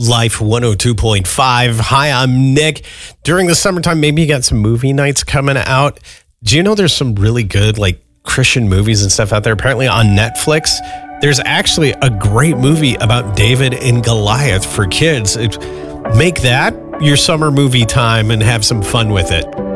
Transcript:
Life 102.5. Hi, I'm Nick. During the summertime, maybe you got some movie nights coming out. Do you know there's some really good Christian movies and stuff out there? Apparently on Netflix, there's actually a great movie about David and Goliath for kids. Make that your summer movie time and have some fun with it.